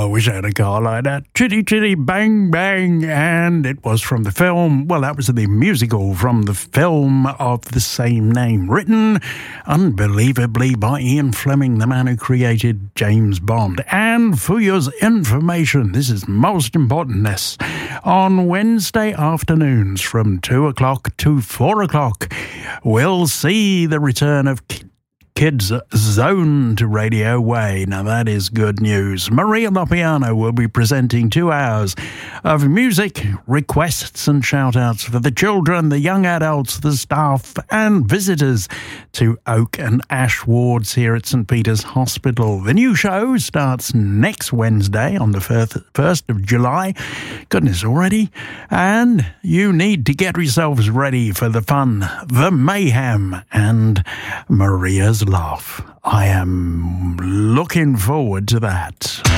I wish I had a car like that. Chitty Chitty Bang Bang. And it was from the film, well, that was the musical from the film of the same name, written unbelievably by Ian Fleming, the man who created James Bond. And for your information, this is most important, this, on Wednesday afternoons from 2 o'clock to 4 o'clock, we'll see the return of Kids Zone to Radio Way. Now that is good news. Maria Lopiano will be presenting 2 hours of music, requests and shout-outs for the children, the young adults, the staff and visitors to Oak and Ash wards here at St. Peter's Hospital. The new show starts next Wednesday on the 1st of July. Goodness, already? And you need to get yourselves ready for the fun, the mayhem and Maria's laugh. I am looking forward to that.